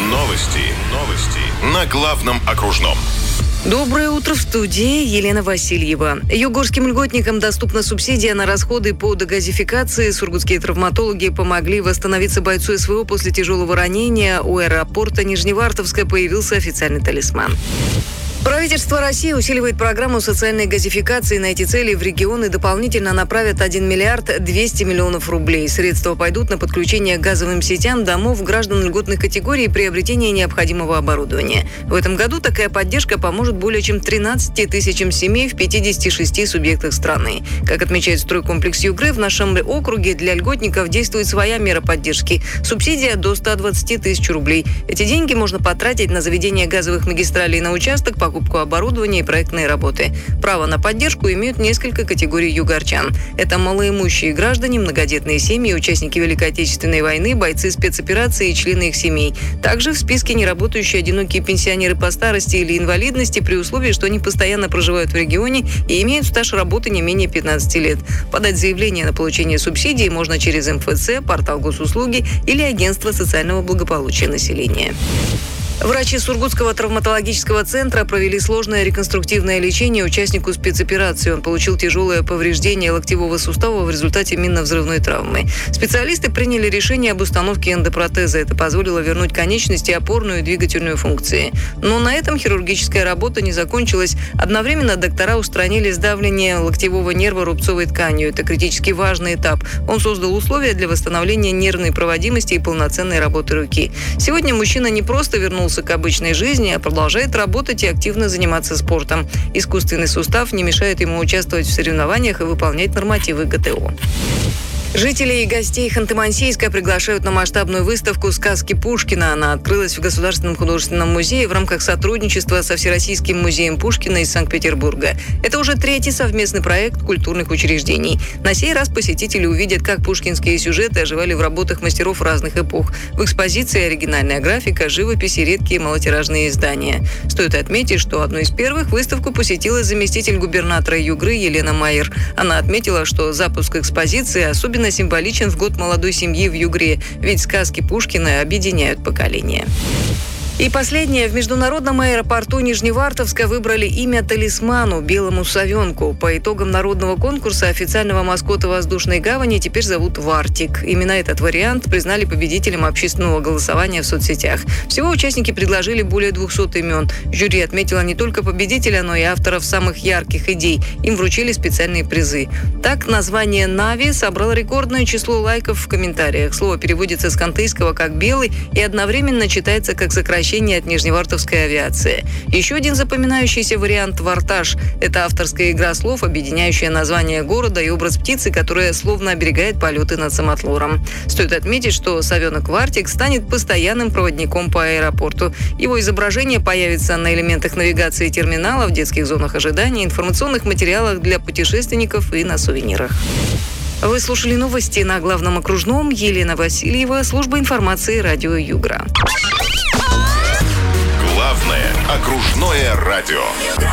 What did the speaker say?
Новости на главном окружном. Доброе утро, в студии Елена Васильева. Югорским льготникам доступна субсидия на расходы по дегазификации. Сургутские травматологи помогли восстановиться бойцу СВО после тяжелого ранения. У аэропорта Нижневартовска появился официальный талисман. Правительство России усиливает программу социальной газификации. На эти цели в регионы дополнительно направят 1 миллиард 200 миллионов рублей. Средства пойдут на подключение к газовым сетям домов граждан льготных категорий и приобретение необходимого оборудования. В этом году такая поддержка поможет более чем 13 тысячам семей в 56 субъектах страны. Как отмечает стройкомплекс Югры, в нашем округе для льготников действует своя мера поддержки. Субсидия до 120 тысяч рублей. Эти деньги можно потратить на заведение газовых магистралей на участок, покупку оборудования и проектные работы. Право на поддержку имеют несколько категорий югорчан. Это малоимущие граждане, многодетные семьи, участники Великой Отечественной войны, бойцы спецоперации и члены их семей. Также в списке неработающие одинокие пенсионеры по старости или инвалидности при условии, что они постоянно проживают в регионе и имеют стаж работы не менее 15 лет. Подать заявление на получение субсидии можно через МФЦ, портал госуслуги или агентство социального благополучия населения. Врачи Сургутского травматологического центра провели сложное реконструктивное лечение участнику спецоперации. Он получил тяжелое повреждение локтевого сустава в результате минно-взрывной травмы. Специалисты приняли решение об установке эндопротеза. Это позволило вернуть конечности, опорную и двигательную функции. Но на этом хирургическая работа не закончилась. Одновременно доктора устранили сдавление локтевого нерва рубцовой тканью. Это критически важный этап. Он создал условия для восстановления нервной проводимости и полноценной работы руки. Сегодня мужчина не просто вернулся к обычной жизни, а продолжает работать и активно заниматься спортом. Искусственный сустав не мешает ему участвовать в соревнованиях и выполнять нормативы ГТО. Жителей и гостей Ханты-Мансийска приглашают на масштабную выставку «Сказки Пушкина». Она открылась в Государственном художественном музее в рамках сотрудничества со Всероссийским музеем Пушкина из Санкт-Петербурга. Это уже третий совместный проект культурных учреждений. На сей раз посетители увидят, как пушкинские сюжеты оживали в работах мастеров разных эпох. В экспозиции оригинальная графика, живопись и редкие малотиражные издания. Стоит отметить, что одну из первых выставку посетила заместитель губернатора Югры Елена Майер. Она отметила, что запуск экспозиции особенно символичен в год молодой семьи в Югре, ведь сказки Пушкина объединяют поколения. И последнее. В международном аэропорту Нижневартовска выбрали имя талисману – белому совенку. По итогам народного конкурса официального маскота воздушной гавани теперь зовут Вартик. Именно этот вариант признали победителем общественного голосования в соцсетях. Всего участники предложили более 200 имен. Жюри отметило не только победителя, но и авторов самых ярких идей. Им вручили специальные призы. Так, название «Нави» собрало рекордное число лайков в комментариях. Слово переводится с кантыйского как «белый» и одновременно читается как сокращение от нижневартовской авиации. Еще один запоминающийся вариант – «Вартаж». Это авторская игра слов, объединяющая название города и образ птицы, которая словно оберегает полеты над самотлором. Стоит отметить, что совенок Вартик станет постоянным проводником по аэропорту. Его изображение появится на элементах навигации терминала, в детских зонах ожидания, информационных материалах для путешественников и на сувенирах. Вы слушали новости на главном окружном. Елена Васильева, служба информации радио Югра. Главное окружное радио.